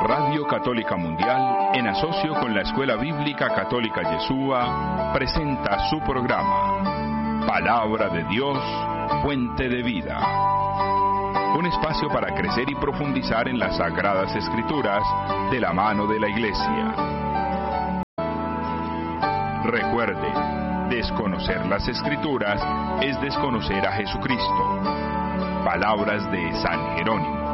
Radio Católica Mundial, en asocio con la Escuela Bíblica Católica Yeshua, presenta su programa Palabra de Dios, Fuente de Vida. Un espacio para crecer y profundizar en las Sagradas Escrituras de la mano de la Iglesia. Recuerde, desconocer las Escrituras es desconocer a Jesucristo. Palabras de San Jerónimo.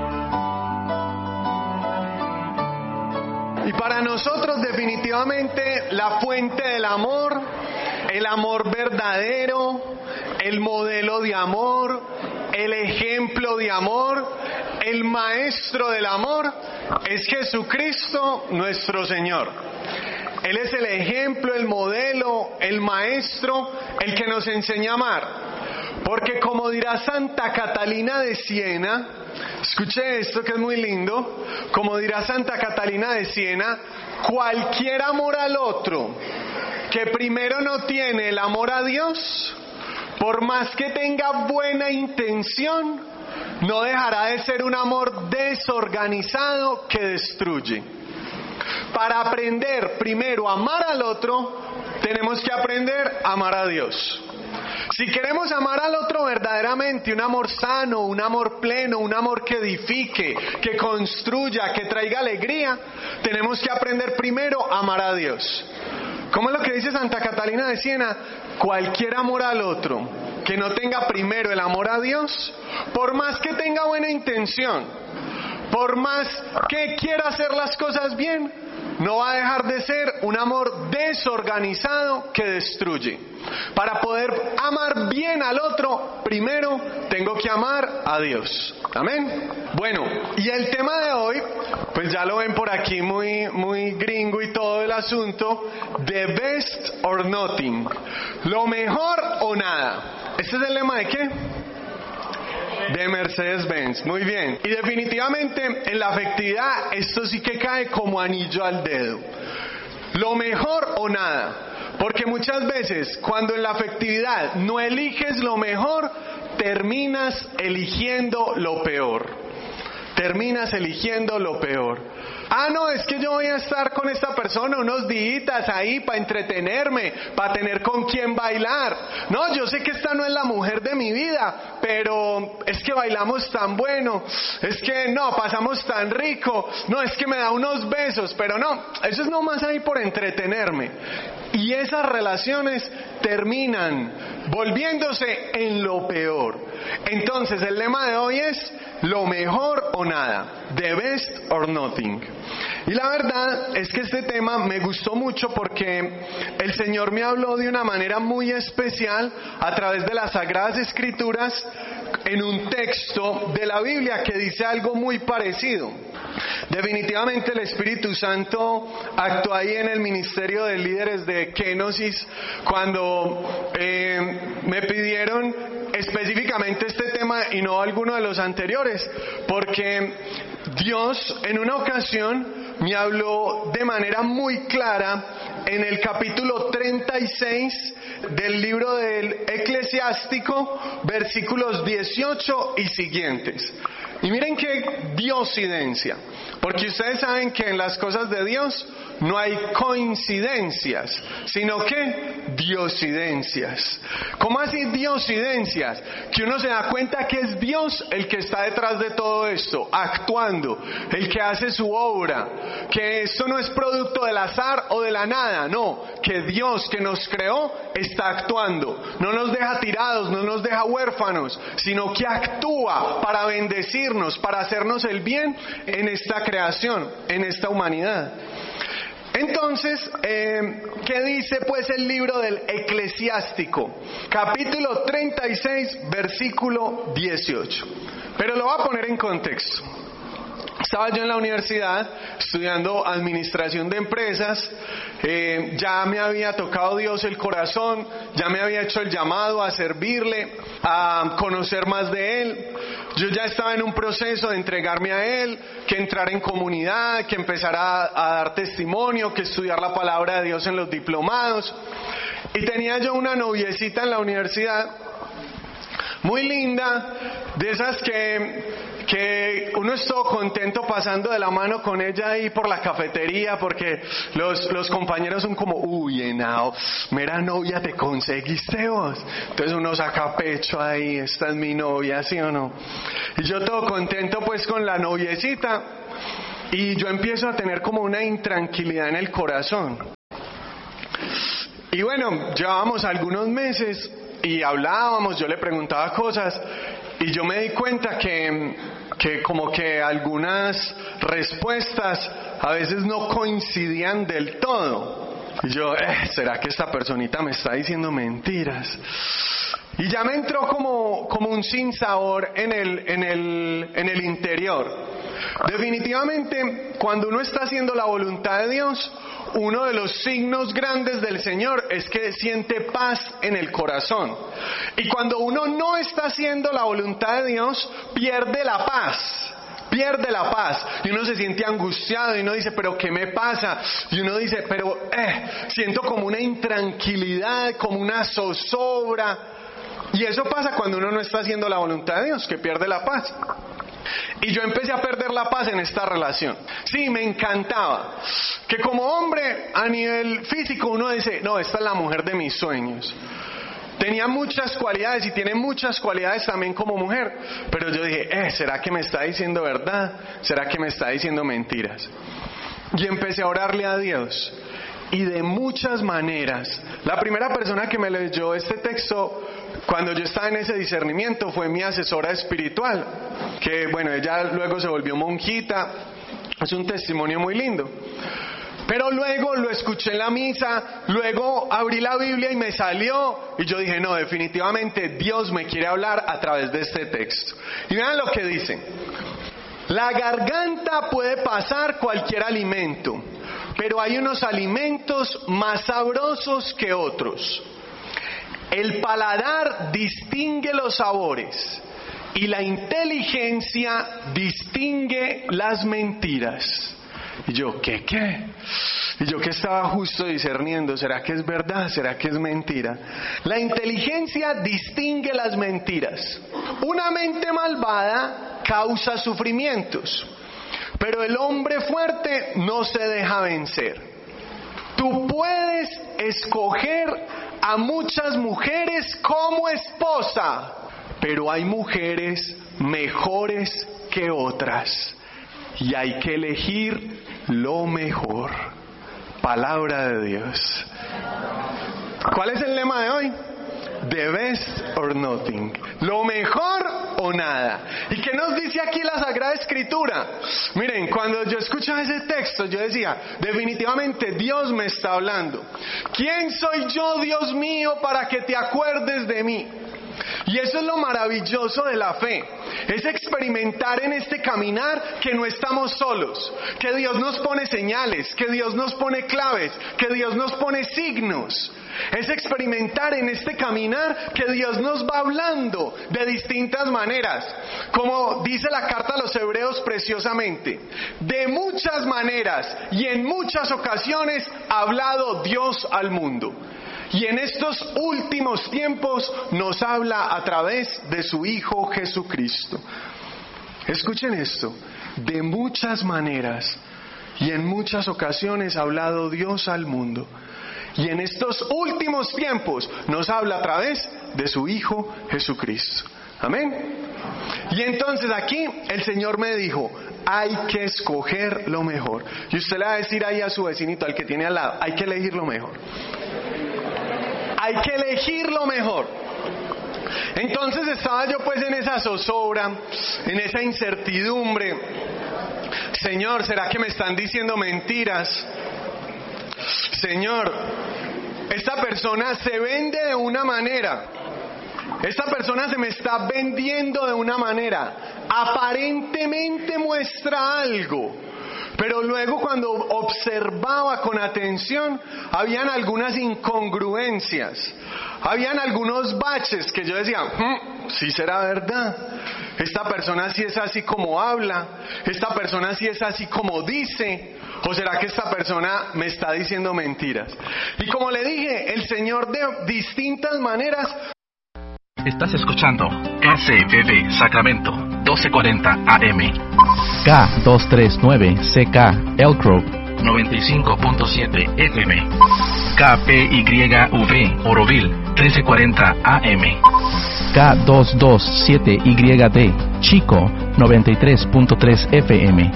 Y para nosotros definitivamente la fuente del amor, el amor verdadero, el modelo de amor, el ejemplo de amor, el maestro del amor, es Jesucristo nuestro Señor. Él es el ejemplo, el modelo, el maestro, el que nos enseña a amar. Porque como dirá Santa Catalina de Siena, escuche esto que es muy lindo, como dirá Santa Catalina de Siena, cualquier amor al otro que primero no tiene el amor a Dios, por más que tenga buena intención, no dejará de ser un amor desorganizado que destruye. Para aprender primero a amar al otro, tenemos que aprender a amar a Dios. Si queremos amar al otro verdaderamente, un amor sano, un amor pleno, un amor que edifique, que construya, que traiga alegría, tenemos que aprender primero a amar a Dios. ¿Cómo es lo que dice Santa Catalina de Siena? Cualquier amor al otro que no tenga primero el amor a Dios, por más que tenga buena intención, por más que quiera hacer las cosas bien, no va a dejar de ser un amor desorganizado que destruye. Para poder amar bien al otro, primero tengo que amar a Dios. Amén. Bueno, y el tema de hoy, pues ya lo ven por aquí muy gringo y todo el asunto, the best or nothing. Lo mejor o nada. ¿Este es el lema de qué? De Mercedes-Benz, muy bien. Y definitivamente en la afectividad esto sí que cae como anillo al dedo. Lo mejor o nada. Porque muchas veces cuando en la afectividad no eliges lo mejor, terminas eligiendo lo peor. Terminas eligiendo lo peor. Ah, no, es que yo voy a estar con esta persona unos días ahí para entretenerme, para tener con quién bailar. No, yo sé que esta no es la mujer de mi vida, pero es que bailamos tan bueno, es que no, pasamos tan rico, no, es que me da unos besos, pero no, eso es nomás ahí por entretenerme. Y esas relaciones terminan volviéndose en lo peor. Entonces el lema de hoy es lo mejor o nada, the best or nothing. Y la verdad es que este tema me gustó mucho porque el Señor me habló de una manera muy especial a través de las Sagradas Escrituras en un texto de la Biblia que dice algo muy parecido. Definitivamente el Espíritu Santo actuó ahí en el ministerio de líderes de Kenosis cuando me pidieron específicamente este tema y no alguno de los anteriores, porque Dios en una ocasión me habló de manera muy clara en el capítulo 36 del libro del Eclesiástico, versículos 18 y siguientes. Y miren qué diosidencia, porque ustedes saben que en las cosas de Dios no hay coincidencias, sino que diosidencias. ¿Cómo así diosidencias? Que uno se da cuenta que es Dios el que está detrás de todo esto, actuando, el que hace su obra, que esto no es producto del azar o de la nada, no, que Dios que nos creó está actuando, no nos deja tirados, no nos deja huérfanos, sino que actúa para bendecirnos, para hacernos el bien en esta creación, en esta humanidad. Entonces, ¿qué dice pues el libro del Eclesiástico? Capítulo 36, versículo 18. Pero lo voy a poner en contexto. Estaba yo en la universidad estudiando administración de empresas, ya me había tocado Dios el corazón, ya me había hecho el llamado a servirle, a conocer más de Él. Yo ya estaba en un proceso de entregarme a Él, que entrar en comunidad, que empezar a dar testimonio, que estudiar la palabra de Dios en los diplomados. Y tenía yo una noviecita en la universidad muy linda, de esas que uno es todo contento pasando de la mano con ella ahí por la cafetería, porque los compañeros son como, uy, Henao, mera novia te conseguiste vos. Entonces uno saca pecho ahí, esta es mi novia, ¿sí o no? Y yo todo contento pues con la noviecita, y yo empiezo a tener como una intranquilidad en el corazón. Y bueno, llevábamos algunos meses y hablábamos, yo le preguntaba cosas, y yo me di cuenta que como que algunas respuestas a veces no coincidían del todo. Y yo, ¿será que esta personita me está diciendo mentiras? Y ya me entró como un sinsabor en el interior. Definitivamente, cuando uno está haciendo la voluntad de Dios, uno de los signos grandes del Señor es que siente paz en el corazón. Y cuando uno no está haciendo la voluntad de Dios, pierde la paz. Y uno se siente angustiado y uno dice, pero ¿qué me pasa? Y uno dice, pero siento como una intranquilidad, como una zozobra. Y eso pasa cuando uno no está haciendo la voluntad de Dios, que pierde la paz. Y yo empecé a perder la paz en esta relación. Sí, me encantaba. Que como hombre, a nivel físico, uno dice, no, esta es la mujer de mis sueños. Tenía muchas cualidades y tiene muchas cualidades también como mujer. Pero yo dije, ¿será que me está diciendo verdad? ¿Será que me está diciendo mentiras? Y empecé a orarle a Dios. Y de muchas maneras, la primera persona que me leyó este texto cuando yo estaba en ese discernimiento fue mi asesora espiritual, que bueno, ella luego se volvió monjita. Es un testimonio muy lindo. Pero luego lo escuché en la misa, luego abrí la Biblia y me salió, y yo dije, no, definitivamente Dios me quiere hablar a través de este texto. Y vean lo que dice: la garganta puede pasar cualquier alimento, pero hay unos alimentos más sabrosos que otros. El paladar distingue los sabores y la inteligencia distingue las mentiras. Y yo, ¿qué? Y yo que estaba justo discerniendo, ¿será que es verdad? ¿Será que es mentira? La inteligencia distingue las mentiras. Una mente malvada causa sufrimientos, pero el hombre fuerte no se deja vencer. Tú puedes escoger a muchas mujeres como esposa, pero hay mujeres mejores que otras. Y hay que elegir lo mejor. Palabra de Dios. ¿Cuál es el lema de hoy? The best or nothing. Lo mejor o nada. ¿Y qué nos dice aquí la Sagrada Escritura? Miren, cuando yo escuchaba ese texto, yo decía, definitivamente Dios me está hablando. ¿Quién soy yo, Dios mío, para que te acuerdes de mí? Y eso es lo maravilloso de la fe, es experimentar en este caminar que no estamos solos, que Dios nos pone señales, que Dios nos pone claves, que Dios nos pone signos. Es experimentar en este caminar que Dios nos va hablando de distintas maneras. Como dice la carta a los Hebreos preciosamente, de muchas maneras y en muchas ocasiones ha hablado Dios al mundo. Y en estos últimos tiempos nos habla a través de su Hijo Jesucristo. Escuchen esto, de muchas maneras y en muchas ocasiones ha hablado Dios al mundo. Y en estos últimos tiempos nos habla a través de su Hijo Jesucristo. Amén. Y entonces aquí el Señor me dijo, hay que escoger lo mejor. Y usted le va a decir ahí a su vecinito, al que tiene al lado, hay que elegir lo mejor. Hay que elegir lo mejor. Entonces estaba yo pues en esa zozobra, en esa incertidumbre. Señor, ¿será que me están diciendo mentiras? Señor, esta persona se vende de una manera. Esta persona se me está vendiendo de una manera. Aparentemente muestra algo, pero luego cuando observaba con atención, habían algunas incongruencias, habían algunos baches que yo decía, ¿sí será verdad? Esta persona sí es así como habla, esta persona sí es así como dice, ¿o será que esta persona me está diciendo mentiras? Y como le dije, el Señor de distintas maneras Estás escuchando KCBB Sacramento, 1240 AM. K239CK Elk Grove, 95.7 FM. KPYV Oroville, 1340 AM. K227YD Chico, 93.3 FM.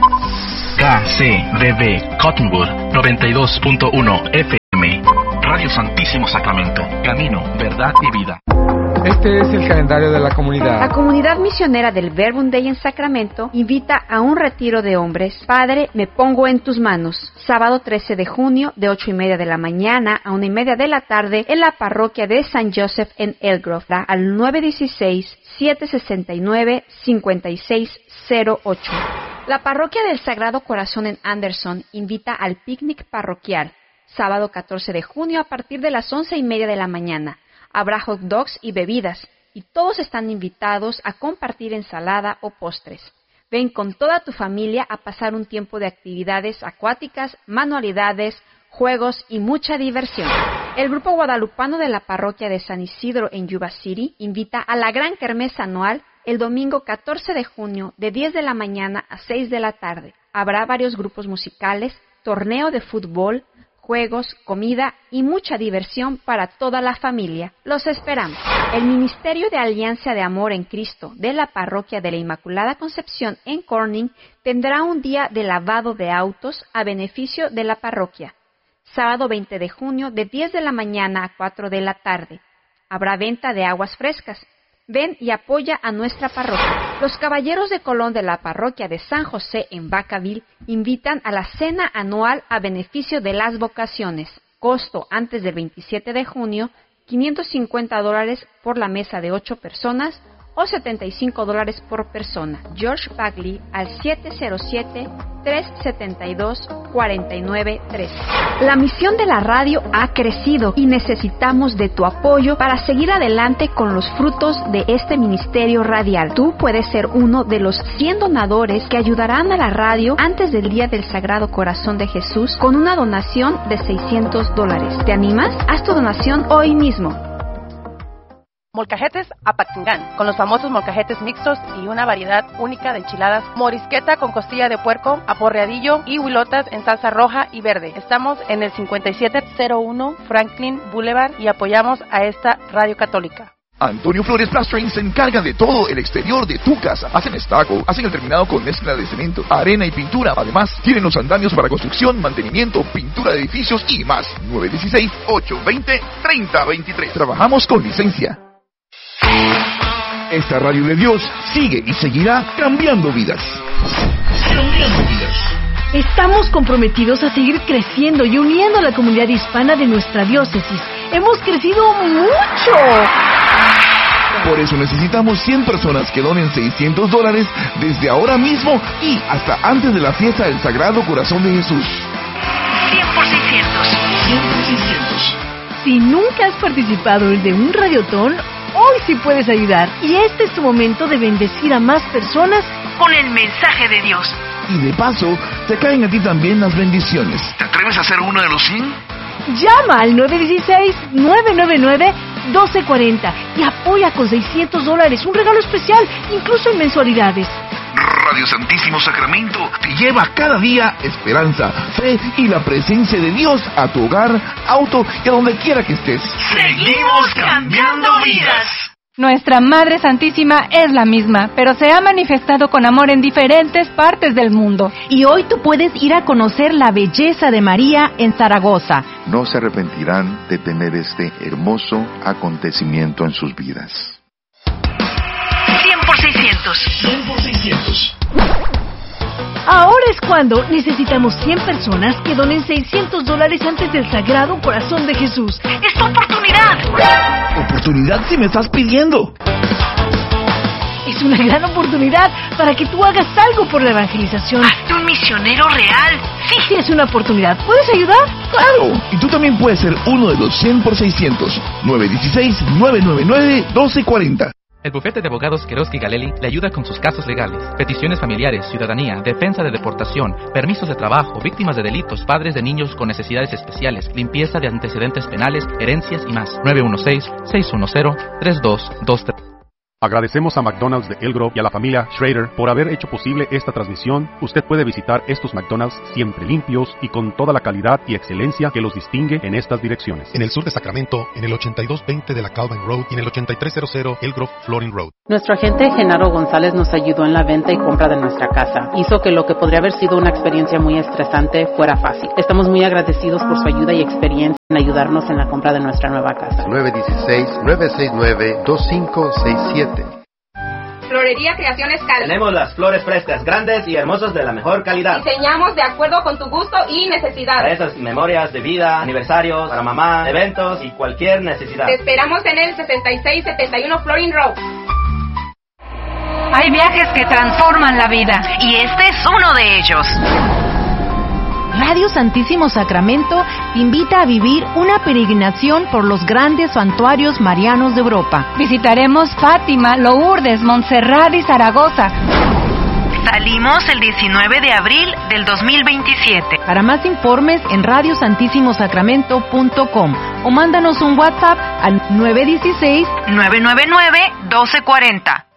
KCBB Cottonwood, 92.1 FM. Radio Santísimo Sacramento, camino, verdad y vida. Este es el calendario de la comunidad. La comunidad misionera del Verbum Dei en Sacramento invita a un retiro de hombres. Padre, me pongo en tus manos. Sábado 13 de junio, de 8:30 de la mañana a 1:30 de la tarde, en la parroquia de San Joseph en Elk Grove, al 916-769-5608. La parroquia del Sagrado Corazón en Anderson invita al picnic parroquial. Sábado 14 de junio a partir de las 11:30 de la mañana. Habrá hot dogs y bebidas, y todos están invitados a compartir ensalada o postres. Ven con toda tu familia a pasar un tiempo de actividades acuáticas, manualidades, juegos y mucha diversión. El grupo guadalupano de la parroquia de San Isidro en Yuba City invita a la gran kermés anual el domingo 14 de junio de 10 de la mañana a 6 de la tarde. Habrá varios grupos musicales, torneo de fútbol, juegos, comida y mucha diversión para toda la familia. Los esperamos. El Ministerio de Alianza de Amor en Cristo de la Parroquia de la Inmaculada Concepción en Corning tendrá un día de lavado de autos a beneficio de la parroquia. Sábado 20 de junio de 10 de la mañana a 4 de la tarde. Habrá venta de aguas frescas. Ven y apoya a nuestra parroquia. Los Caballeros de Colón de la parroquia de San José en Vacaville invitan a la cena anual a beneficio de las vocaciones. Costo antes del 27 de junio, $550 por la mesa de 8 personas o $75 por persona. George Bagley al 707-372-4913. La misión de la radio ha crecido y necesitamos de tu apoyo para seguir adelante con los frutos de este ministerio radial. Tú puedes ser uno de los 100 donadores que ayudarán a la radio antes del Día del Sagrado Corazón de Jesús con una donación de $600. ¿Te animas? Haz tu donación hoy mismo. Molcajetes Apatzingán, con los famosos molcajetes mixtos y una variedad única de enchiladas, morisqueta con costilla de puerco, aporreadillo y huilotas en salsa roja y verde. Estamos en el 5701 Franklin Boulevard y apoyamos a esta radio católica. Antonio Flores Plastering se encarga de todo el exterior de tu casa. Hacen estaco, hacen el terminado con mezcla de cemento, arena y pintura. Además, tienen los andamios para construcción, mantenimiento, pintura de edificios y más. 916-820-3023. Trabajamos con licencia. Esta radio de Dios sigue y seguirá cambiando vidas. Cambiando vidas. Estamos comprometidos a seguir creciendo y uniendo a la comunidad hispana de nuestra diócesis. Hemos crecido mucho. Por eso necesitamos 100 personas que donen $600 desde ahora mismo y hasta antes de la fiesta del Sagrado Corazón de Jesús. 100 por 600. 100 por 600. Si nunca has participado de un radiotón, hoy sí puedes ayudar. Y este es tu momento de bendecir a más personas con el mensaje de Dios. Y de paso, te caen a ti también las bendiciones. ¿Te atreves a ser uno de los 100? Llama al 916-999-1240 y apoya con $600, un regalo especial, incluso en mensualidades. Radio Santísimo Sacramento te lleva cada día esperanza, fe y la presencia de Dios a tu hogar, auto y a donde quiera que estés. ¡Seguimos cambiando vidas! Nuestra Madre Santísima es la misma, pero se ha manifestado con amor en diferentes partes del mundo. Y hoy tú puedes ir a conocer la belleza de María en Zaragoza. No se arrepentirán de tener este hermoso acontecimiento en sus vidas. 100 por 600. 100 por 600. Ahora es cuando necesitamos 100 personas que donen $600 antes del Sagrado Corazón de Jesús. ¡Es tu oportunidad! ¿Oportunidad si me estás pidiendo? Es una gran oportunidad para que tú hagas algo por la evangelización. ¡Hazte un misionero real! Sí, tienes una oportunidad. ¿Puedes ayudar? ¡Claro! Y tú también puedes ser uno de los 100 por 600. 916-999-1240. El bufete de abogados Queroz y Galelli le ayuda con sus casos legales, peticiones familiares, ciudadanía, defensa de deportación, permisos de trabajo, víctimas de delitos, padres de niños con necesidades especiales, limpieza de antecedentes penales, herencias y más. 916-610-3223. Agradecemos a McDonald's de El Grove y a la familia Schrader por haber hecho posible esta transmisión. Usted puede visitar estos McDonald's siempre limpios y con toda la calidad y excelencia que los distingue en estas direcciones. En el sur de Sacramento, en el 8220 de la Calvin Road y en el 8300 El Grove Flooring Road. Nuestro agente Genaro González nos ayudó en la venta y compra de nuestra casa. Hizo que lo que podría haber sido una experiencia muy estresante fuera fácil. Estamos muy agradecidos por su ayuda y experiencia en ayudarnos en la compra de nuestra nueva casa. 916-969-2567. Florería Creaciones Cal. Tenemos las flores frescas, grandes y hermosas de la mejor calidad. Diseñamos de acuerdo con tu gusto y necesidad. Para esas memorias de vida, aniversarios, para mamá, eventos y cualquier necesidad. Te esperamos en el 6671 Flooring Road. Hay viajes que transforman la vida y este es uno de ellos. Radio Santísimo Sacramento invita a vivir una peregrinación por los grandes santuarios marianos de Europa. Visitaremos Fátima, Lourdes, Montserrat y Zaragoza. Salimos el 19 de abril del 2027. Para más informes en radiosantissimosacramento.com o mándanos un WhatsApp al 916-999-1240.